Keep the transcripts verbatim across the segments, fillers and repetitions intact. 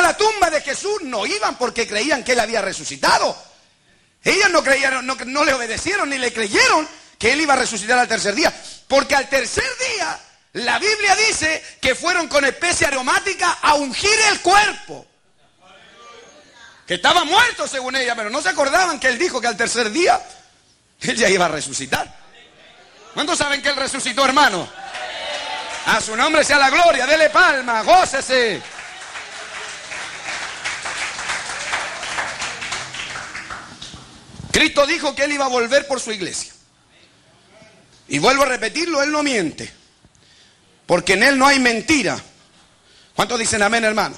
la tumba de Jesús no iban porque creían que Él había resucitado. Ellos no creyeron, no, no le obedecieron ni le creyeron que Él iba a resucitar al tercer día. Porque al tercer día, la Biblia dice que fueron con especie aromática a ungir el cuerpo. Que estaba muerto según ella, pero no se acordaban que Él dijo que al tercer día Él ya iba a resucitar. ¿Cuántos saben que Él resucitó, hermano? A su nombre sea la gloria, dele palma, gócese. Cristo dijo que Él iba a volver por su iglesia. Y vuelvo a repetirlo, Él no miente. Porque en Él no hay mentira. ¿Cuántos dicen amén, hermano?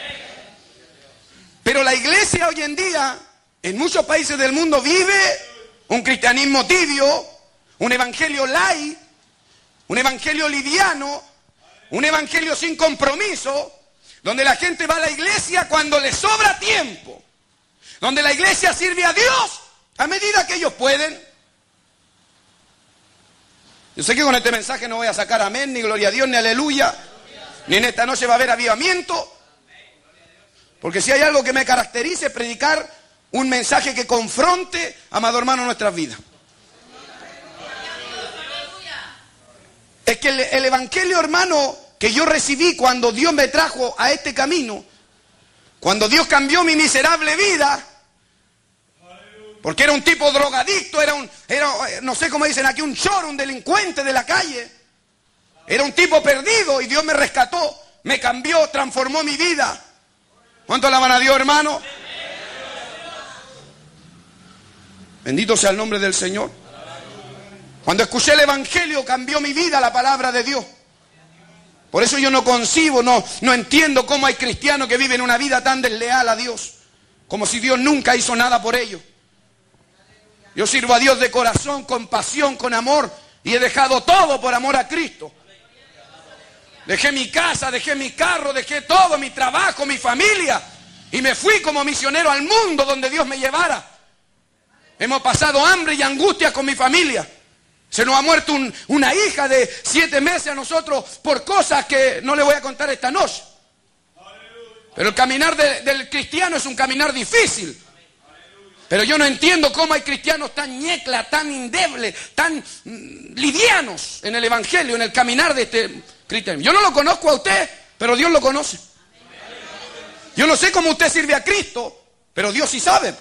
Pero la iglesia hoy en día, en muchos países del mundo, vive un cristianismo tibio, un evangelio light, un evangelio liviano, un evangelio sin compromiso, donde la gente va a la iglesia cuando le sobra tiempo, donde la iglesia sirve a Dios a medida que ellos pueden. Yo sé que con este mensaje no voy a sacar amén, ni gloria a Dios, ni aleluya, ni en esta noche va a haber avivamiento, porque si hay algo que me caracteriza es predicar un mensaje que confronte, amado hermano, nuestras vidas. Es que el, el evangelio, hermano, que yo recibí cuando Dios me trajo a este camino, cuando Dios cambió mi miserable vida, porque era un tipo drogadicto, era un, era, no sé cómo dicen aquí, un choro, un delincuente de la calle, era un tipo perdido y Dios me rescató, me cambió, transformó mi vida. ¿Cuánto alaban a Dios, hermano? Bendito sea el nombre del Señor. Cuando escuché el evangelio cambió mi vida la palabra de Dios. Por eso yo no concibo, no, no entiendo cómo hay cristianos que viven una vida tan desleal a Dios, como si Dios nunca hizo nada por ellos. Yo sirvo a Dios de corazón, con pasión, con amor, y he dejado todo por amor a Cristo. Dejé mi casa, dejé mi carro, dejé todo, mi trabajo, mi familia, y me fui como misionero al mundo donde Dios me llevara. Hemos pasado hambre y angustia con mi familia. Se nos ha muerto un, una hija de siete meses a nosotros por cosas que no le voy a contar esta noche. Pero el caminar de, del cristiano es un caminar difícil. Pero yo no entiendo cómo hay cristianos tan ñecla, tan endebles, tan mm, livianos en el evangelio, en el caminar de este cristiano. Yo no lo conozco a usted, pero Dios lo conoce. Yo no sé cómo usted sirve a Cristo, pero Dios sí sabe.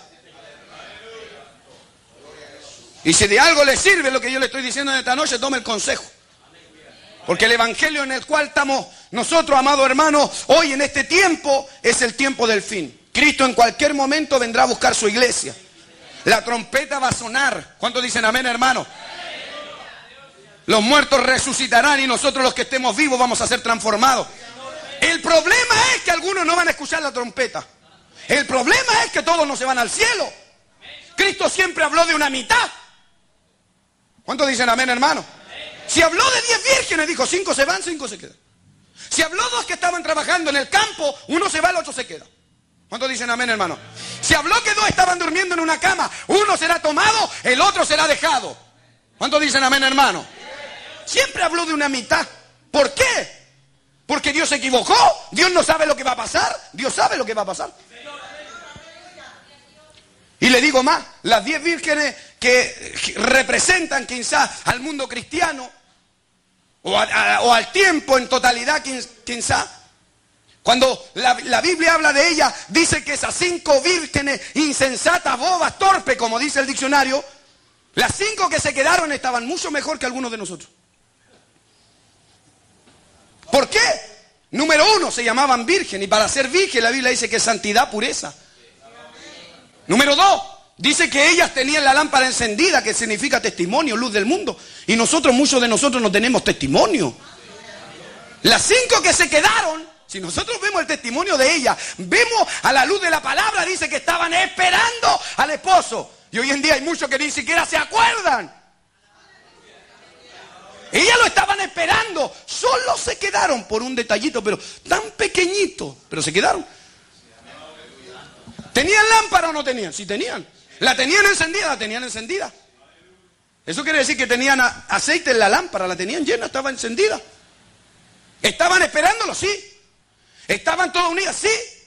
Y si de algo le sirve lo que yo le estoy diciendo en esta noche, tome el consejo. Porque el evangelio en el cual estamos nosotros, amados hermanos, hoy en este tiempo, es el tiempo del fin. Cristo en cualquier momento vendrá a buscar su iglesia. La trompeta va a sonar. ¿Cuántos dicen amén, hermano? Los muertos resucitarán y nosotros los que estemos vivos vamos a ser transformados. El problema es que algunos no van a escuchar la trompeta. El problema es que todos no se van al cielo. Cristo siempre habló de una mitad. ¿Cuántos dicen amén, hermano? Si habló de diez vírgenes, dijo, cinco se van, cinco se quedan. Si habló dos que estaban trabajando en el campo, uno se va, el otro se queda. ¿Cuántos dicen amén, hermano? Si habló que dos estaban durmiendo en una cama, uno será tomado, el otro será dejado. ¿Cuántos dicen amén, hermano? Siempre habló de una mitad. ¿Por qué? Porque Dios se equivocó. Dios no sabe lo que va a pasar. Dios sabe lo que va a pasar. Y le digo más, las diez vírgenes que representan quizás al mundo cristiano o, a, a, o al tiempo en totalidad quizás, cuando la, la Biblia habla de ellas, dice que esas cinco vírgenes insensatas, bobas, torpes, como dice el diccionario, las cinco que se quedaron estaban mucho mejor que algunos de nosotros. ¿Por qué? Número uno, se llamaban virgen, y para ser virgen la Biblia dice que es santidad, pureza. Número dos, dice que ellas tenían la lámpara encendida, que significa testimonio, luz del mundo. Y nosotros, muchos de nosotros no tenemos testimonio. Las cinco que se quedaron, si nosotros vemos el testimonio de ellas, vemos a la luz de la palabra, dice que estaban esperando al esposo. Y hoy en día hay muchos que ni siquiera se acuerdan. Ellas lo estaban esperando, solo se quedaron por un detallito, pero tan pequeñito, pero se quedaron. ¿Tenían lámpara o no tenían? Sí tenían. ¿La tenían encendida? La tenían encendida. Eso quiere decir que tenían aceite en la lámpara, la tenían llena, estaba encendida. ¿Estaban esperándolo? Sí. ¿Estaban todas unidas? Sí.